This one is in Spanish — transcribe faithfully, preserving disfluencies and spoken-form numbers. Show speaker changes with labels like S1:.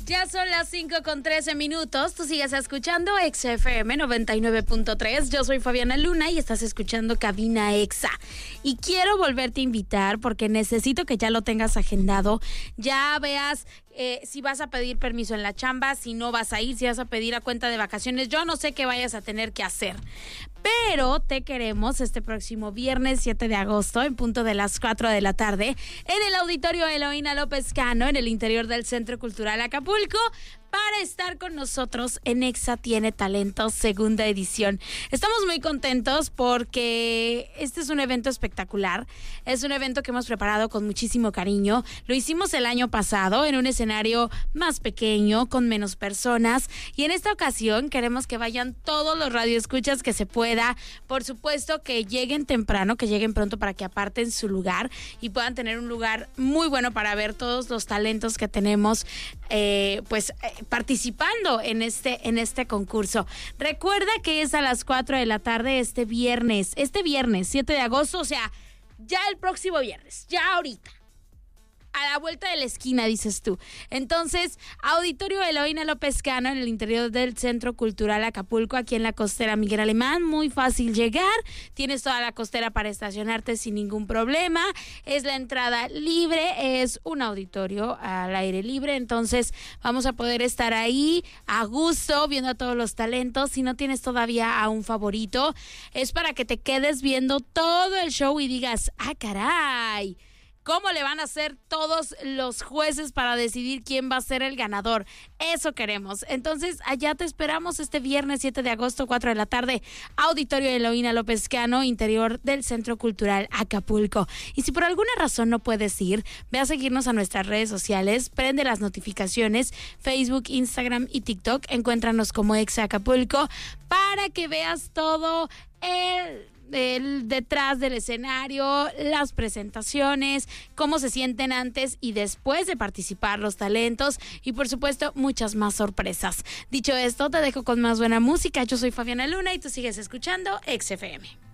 S1: Ya son las cinco con trece minutos. Tú sigues escuchando Exa F M noventa y nueve punto tres. Yo soy Fabiana Luna y estás escuchando Cabina Exa. Y quiero volverte a invitar porque necesito que ya lo tengas agendado. Ya veas eh, si vas a pedir permiso en la chamba, si no vas a ir, si vas a pedir a cuenta de vacaciones. Yo no sé qué vayas a tener que hacer. Pero te queremos este próximo viernes siete de agosto en punto de las cuatro de la tarde en el Auditorio Eloína López Cano en el interior del Centro Cultural Acapulco para estar con nosotros en Exa Tiene Talento segunda edición. Estamos muy contentos porque este es un evento espectacular, es un evento que hemos preparado con muchísimo cariño. Lo hicimos el año pasado en un escenario más pequeño, con menos personas, y en esta ocasión queremos que vayan todos los radioescuchas que se pueda. Por supuesto que lleguen temprano, que lleguen pronto para que aparten su lugar y puedan tener un lugar muy bueno para ver todos los talentos que tenemos eh, pues eh, participando en este, en este concurso. Recuerda que es a las cuatro de la tarde este viernes, este viernes siete de agosto, o sea, ya el próximo viernes, ya ahorita. A la vuelta de la esquina, dices tú. Entonces, Auditorio Eloína López Cano en el interior del Centro Cultural Acapulco, aquí en la costera Miguel Alemán. Muy fácil llegar. Tienes toda la costera para estacionarte sin ningún problema. Es la entrada libre. Es un auditorio al aire libre. Entonces, vamos a poder estar ahí a gusto, viendo a todos los talentos. Si no tienes todavía a un favorito, es para que te quedes viendo todo el show y digas, ¡ah, caray! ¿Cómo le van a hacer todos los jueces para decidir quién va a ser el ganador? Eso queremos. Entonces, allá te esperamos este viernes siete de agosto, cuatro de la tarde, Auditorio Eloína López Cano, interior del Centro Cultural Acapulco. Y si por alguna razón no puedes ir, ve a seguirnos a nuestras redes sociales, prende las notificaciones, Facebook, Instagram y TikTok. Encuéntranos como Exa Acapulco para que veas todo el... El detrás del escenario, las presentaciones, cómo se sienten antes y después de participar los talentos y por supuesto muchas más sorpresas. Dicho esto, te dejo con más buena música. Yo soy Fabiana Luna y tú sigues escuchando Exa F M.